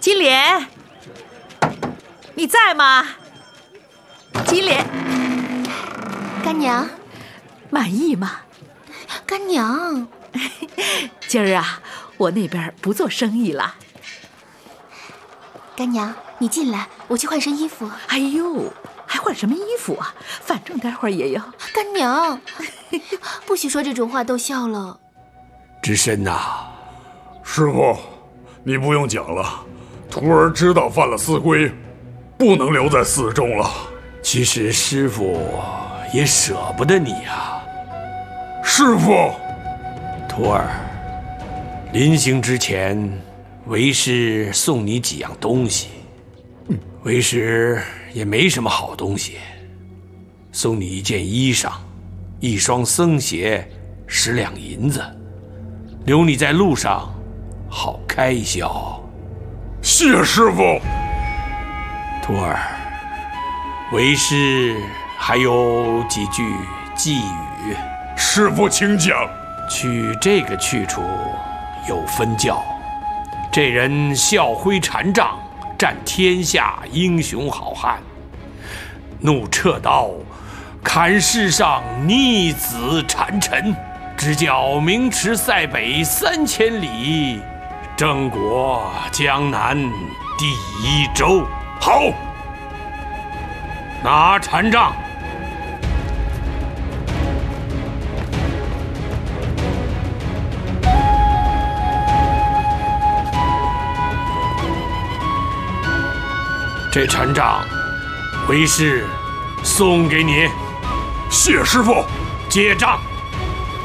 金莲，你在吗？金莲， 干娘， 满意吗？ 干娘， 今儿啊，我那边不做生意了。 干娘，你进来，我去换身衣服。 哎呦，还换什么衣服啊？反正待会儿也要。 干娘，不许说这种话逗笑了。 知深呐， 师傅，你不用讲了，徒儿知道犯了寺规，不能留在寺中了。 其实师傅也舍不得你啊。 师傅， 徒儿，临行之前，为师送你几样东西。为师也没什么好东西，送你一件衣裳，一双僧鞋，10两银子，留你在路上好开销。 谢师傅。 徒儿，为师还有几句寄语。 师傅请讲。 去这个去处有分教，这人笑挥禅杖，战天下英雄好汉，怒掣刀，砍世上逆子谗臣，直教明池塞北3000里，争国江南第1州。 好， 拿禅杖。这禅杖，为师送给你。 谢师傅。 结账。